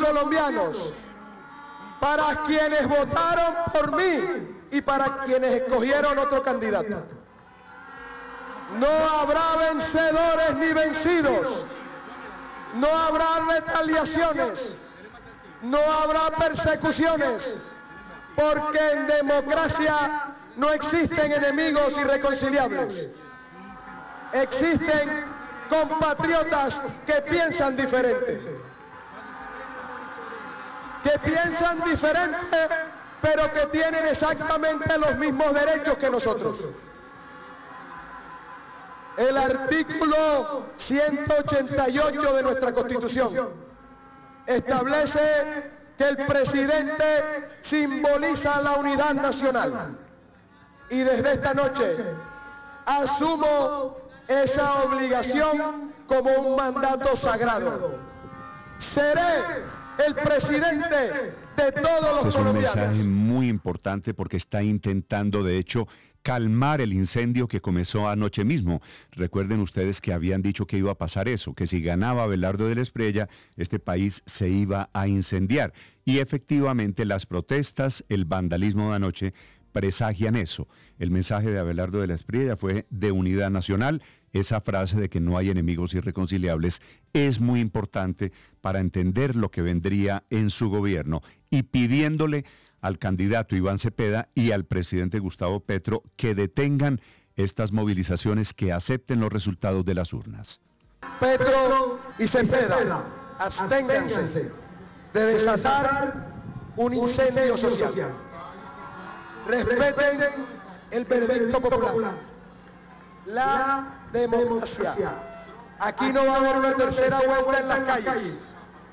colombianos, para quienes votaron por mí y para quienes escogieron otro candidato. No habrá vencedores ni vencidos, no habrá retaliaciones, no habrá persecuciones, porque en democracia no existen enemigos irreconciliables. Existen compatriotas que piensan diferente. Pero que tienen exactamente los mismos derechos que nosotros. El artículo 188 de nuestra Constitución establece que el presidente simboliza la unidad nacional. Y desde esta noche asumo esa obligación como un mandato sagrado. Seré el presidente de todos los colombianos. Es un mensaje muy importante porque está intentando, de hecho, calmar el incendio que comenzó anoche mismo. Recuerden ustedes que habían dicho que iba a pasar eso, que si ganaba Abelardo de la Espriella, este país se iba a incendiar. Y efectivamente las protestas, el vandalismo de anoche, presagian eso. El mensaje de Abelardo de la Espriella fue de unidad nacional. Esa frase de que no hay enemigos irreconciliables es muy importante para entender lo que vendría en su gobierno y pidiéndole al candidato Iván Cepeda y al presidente Gustavo Petro que detengan estas movilizaciones, que acepten los resultados de las urnas. Petro y Cepeda, absténganse de desatar un incendio social. Respeten el veredicto popular, la democracia. Aquí no va a haber una tercera vuelta en las calles.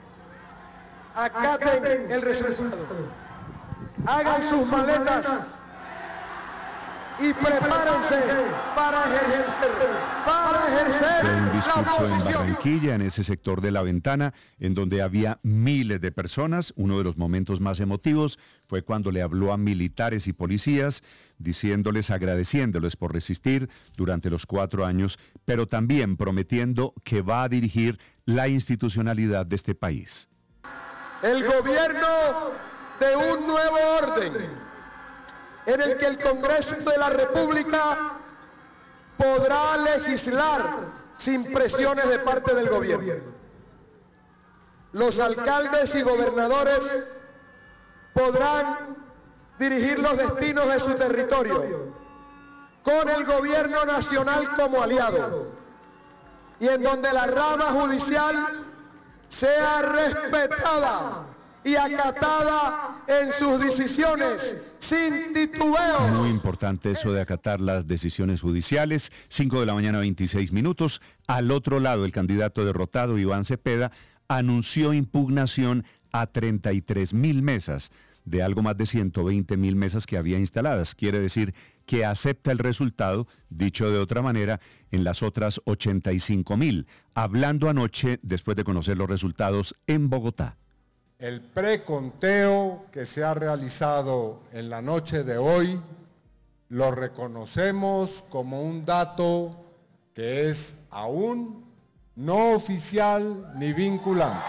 Acaten el resultado. Hagan sus maletas y prepárense para ejercer Fue un la discurso en oposición. Barranquilla, en ese sector de La Ventana, en donde había miles de personas. Uno de los momentos más emotivos fue cuando le habló a militares y policías, diciéndoles, agradeciéndoles por resistir durante los 4 años, pero también prometiendo que va a dirigir la institucionalidad de este país. El gobierno de un nuevo orden, en el que el Congreso de la República podrá legislar sin presiones de parte del gobierno. Los alcaldes y gobernadores podrán dirigir los destinos de su territorio con el gobierno nacional como aliado, y en donde la rama judicial sea respetada y acatada en sus decisiones sin titubeos. Muy importante eso de acatar las decisiones judiciales. 5:26 a.m. Al otro lado, el candidato derrotado, Iván Cepeda, anunció impugnación a 33.000 mesas de algo más de 120.000 mesas que había instaladas. Quiere decir que acepta el resultado, dicho de otra manera, en las otras 85.000. Hablando anoche, después de conocer los resultados en Bogotá. El preconteo que se ha realizado en la noche de hoy lo reconocemos como un dato que es aún no oficial ni vinculante.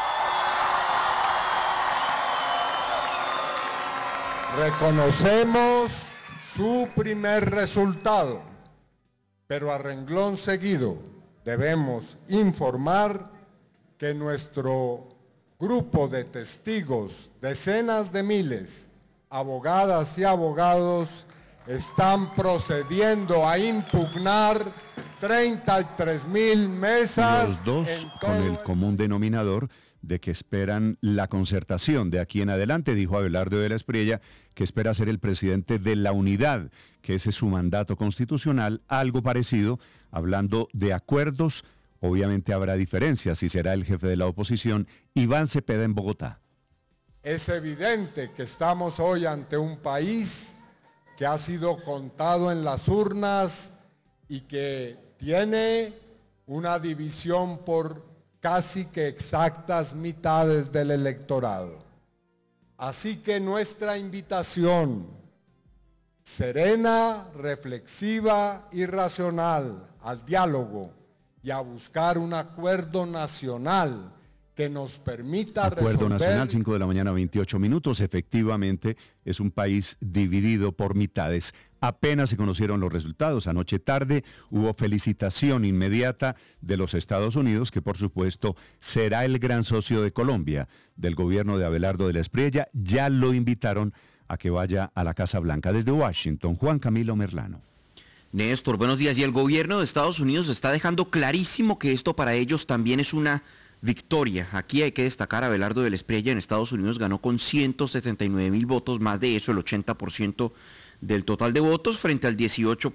Reconocemos su primer resultado, pero a renglón seguido debemos informar que nuestro grupo de testigos, decenas de miles, abogadas y abogados, están procediendo a impugnar 33.000 mesas. Los dos con el común denominador de que esperan la concertación. De aquí en adelante, dijo Abelardo de la Espriella, que espera ser el presidente de la unidad, que ese es su mandato constitucional, algo parecido, hablando de acuerdos. Obviamente habrá diferencias y será el jefe de la oposición, Iván Cepeda, en Bogotá. Es evidente que estamos hoy ante un país que ha sido contado en las urnas y que tiene una división por casi que exactas mitades del electorado. Así que nuestra invitación serena, reflexiva y racional al diálogo y a buscar un acuerdo nacional que nos permita Acuerdo resolver... Nacional, 5 de la mañana, 28 minutos. Efectivamente, es un país dividido por mitades. Apenas se conocieron los resultados. Anoche tarde hubo felicitación inmediata de los Estados Unidos, que por supuesto será el gran socio de Colombia, del gobierno de Abelardo de la Espriella. Ya lo invitaron a que vaya a la Casa Blanca. Desde Washington, Juan Camilo Merlano. Néstor, buenos días. Y el gobierno de Estados Unidos está dejando clarísimo que esto para ellos también es una victoria. Aquí hay que destacar, Abelardo de la Espriella en Estados Unidos ganó con 179,000 votos, más de eso, el 80% del total de votos, frente al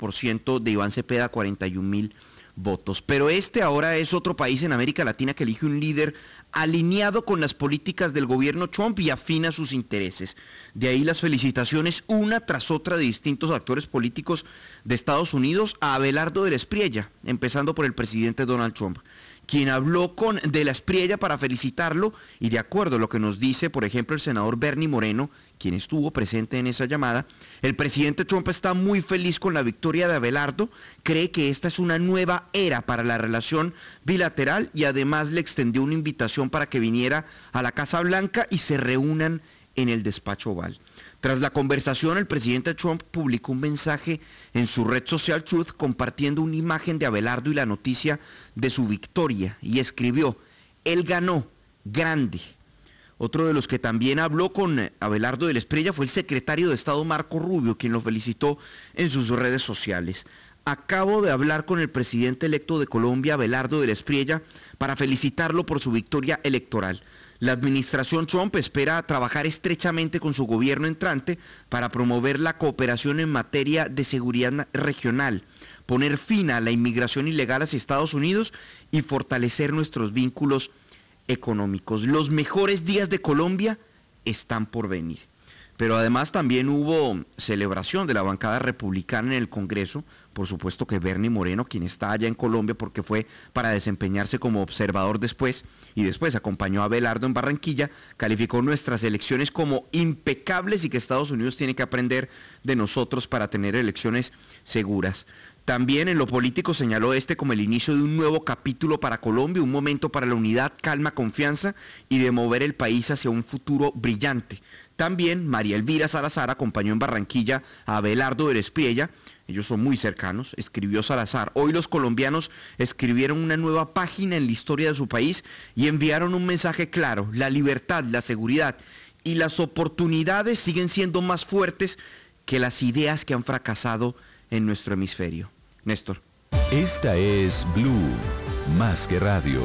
18% de Iván Cepeda, 41,000 votos. Pero este ahora es otro país en América Latina que elige un líder alineado con las políticas del gobierno Trump y afina sus intereses. De ahí las felicitaciones una tras otra de distintos actores políticos de Estados Unidos a Abelardo de la Espriella, empezando por el presidente Donald Trump, quien habló con de la Espriella para felicitarlo, y de acuerdo a lo que nos dice, por ejemplo, el senador Bernie Moreno, quien estuvo presente en esa llamada, el presidente Trump está muy feliz con la victoria de Abelardo, cree que esta es una nueva era para la relación bilateral y además le extendió una invitación para que viniera a la Casa Blanca y se reúnan en el despacho Oval. Tras la conversación, el presidente Trump publicó un mensaje en su red social Truth compartiendo una imagen de Abelardo y la noticia de su victoria y escribió: "Él ganó, grande". Otro de los que también habló con Abelardo de la Espriella fue el secretario de Estado Marco Rubio, quien lo felicitó en sus redes sociales. "Acabo de hablar con el presidente electo de Colombia, Abelardo de la Espriella, para felicitarlo por su victoria electoral. La administración Trump espera trabajar estrechamente con su gobierno entrante para promover la cooperación en materia de seguridad regional, poner fin a la inmigración ilegal hacia Estados Unidos y fortalecer nuestros vínculos económicos. Los mejores días de Colombia están por venir". Pero además también hubo celebración de la bancada republicana en el Congreso, por supuesto que Bernie Moreno, quien está allá en Colombia porque fue para desempeñarse como observador después, y después acompañó a Abelardo en Barranquilla, calificó nuestras elecciones como impecables y que Estados Unidos tiene que aprender de nosotros para tener elecciones seguras. También en lo político señaló como el inicio de un nuevo capítulo para Colombia, un momento para la unidad, calma, confianza y de mover el país hacia un futuro brillante. También María Elvira Salazar acompañó en Barranquilla a Abelardo de la Espriella. Ellos son muy cercanos. Escribió Salazar: "Hoy los colombianos escribieron una nueva página en la historia de su país y enviaron un mensaje claro. La libertad, la seguridad y las oportunidades siguen siendo más fuertes que las ideas que han fracasado en nuestro hemisferio". Néstor. Esta es Blue, más que radio.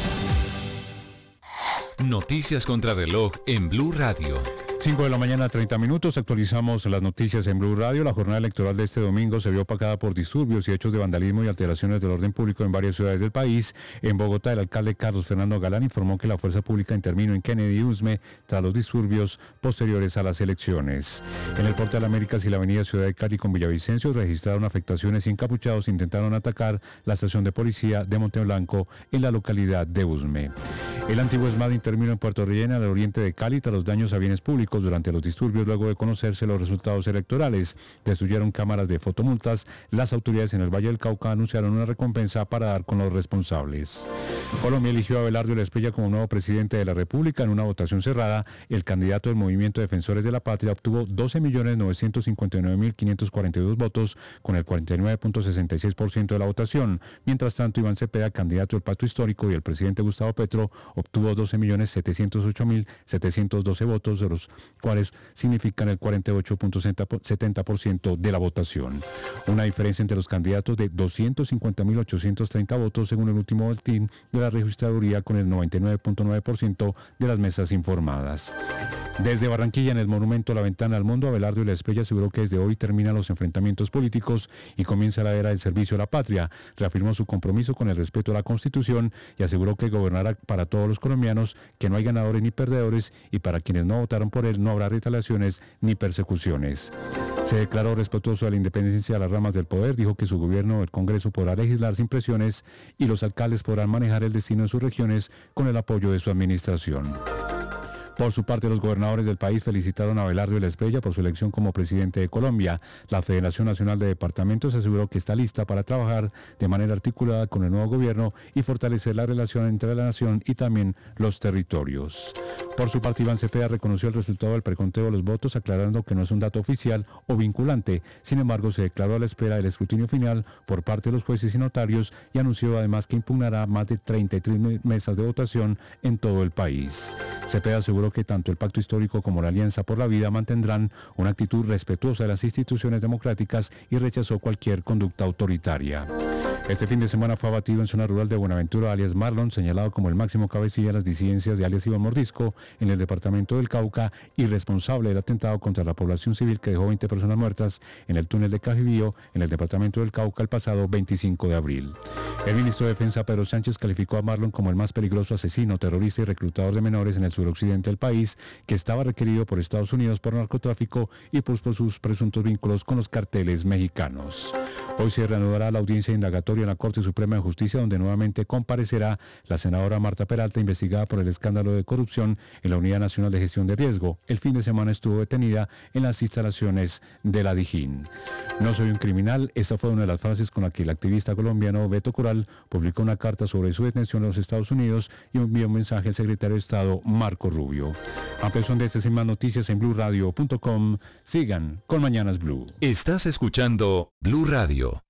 Noticias contra reloj en Blue Radio. 5 de la mañana, 30 minutos. Actualizamos las noticias en Blue Radio. La jornada electoral de este domingo se vio opacada por disturbios y hechos de vandalismo y alteraciones del orden público en varias ciudades del país. En Bogotá, el alcalde Carlos Fernando Galán informó que la fuerza pública intervino en Kennedy y Usme tras los disturbios posteriores a las elecciones. En el Portal Américas y la avenida Ciudad de Cali con Villavicencio registraron afectaciones y encapuchados intentaron atacar la estación de policía de Monteblanco en la localidad de Usme. El antiguo ESMAD intervino en Puerto Rellena, al oriente de Cali, tras los daños a bienes públicos durante los disturbios luego de conocerse los resultados electorales. Destruyeron cámaras de fotomultas. Las autoridades en el Valle del Cauca anunciaron una recompensa para dar con los responsables. Colombia eligió a Abelardo de la Espriella como nuevo presidente de la República en una votación cerrada. El candidato del Movimiento Defensores de la Patria obtuvo 12.959.542 votos con el 49.66% de la votación. Mientras tanto, Iván Cepeda, candidato del Pacto Histórico, y el presidente Gustavo Petro obtuvo 12.708.712 votos, de los cuales significan el 48.70% de la votación. Una diferencia entre los candidatos de 250.830 votos según el último boletín de la registraduría, con el 99.9% de las mesas informadas. Desde Barranquilla, en el monumento La Ventana al Mundo, Abelardo de la Espriella aseguró que desde hoy terminan los enfrentamientos políticos y comienza la era del servicio a la patria. Reafirmó su compromiso con el respeto a la Constitución y aseguró que gobernará para todos los colombianos, que no hay ganadores ni perdedores, y para quienes no votaron por él no habrá retaliaciones ni persecuciones. Se declaró respetuoso de la independencia de las ramas del poder, dijo que su gobierno, el Congreso, podrá legislar sin presiones y los alcaldes podrán manejar el destino de sus regiones con el apoyo de su administración. Por su parte, los gobernadores del país felicitaron a Abelardo de la Espriella por su elección como presidente de Colombia. La Federación Nacional de Departamentos aseguró que está lista para trabajar de manera articulada con el nuevo gobierno y fortalecer la relación entre la nación y también los territorios. Por su parte, Iván Cepeda reconoció el resultado del preconteo de los votos, aclarando que no es un dato oficial o vinculante. Sin embargo, se declaró a la espera del escrutinio final por parte de los jueces y notarios y anunció además que impugnará más de 33 mesas de votación en todo el país. Cepeda aseguró que tanto el Pacto Histórico como la Alianza por la Vida mantendrán una actitud respetuosa de las instituciones democráticas y rechazó cualquier conducta autoritaria. Este fin de semana fue abatido en zona rural de Buenaventura alias Marlon, señalado como el máximo cabecilla de las disidencias de alias Iván Mordisco en el departamento del Cauca y responsable del atentado contra la población civil que dejó 20 personas muertas en el túnel de Cajibío en el departamento del Cauca el pasado 25 de abril. El ministro de Defensa Pedro Sánchez calificó a Marlon como el más peligroso asesino, terrorista y reclutador de menores en el suroccidente del país, que estaba requerido por Estados Unidos por narcotráfico y por sus presuntos vínculos con los carteles mexicanos. Hoy se reanudará la audiencia indagatoria en la Corte Suprema de Justicia, donde nuevamente comparecerá la senadora Marta Peralta, investigada por el escándalo de corrupción en la Unidad Nacional de Gestión de Riesgo. El fin de semana estuvo detenida en las instalaciones de la Dijín. No soy un criminal, esta fue una de las frases con la que el activista colombiano Beto Coral publicó una carta sobre su detención en los Estados Unidos y envió un mensaje al secretario de Estado Marco Rubio. Ampliación de estas y más noticias en BluRadio.com. Sigan con Mañanas Blue. Estás escuchando Blue Radio.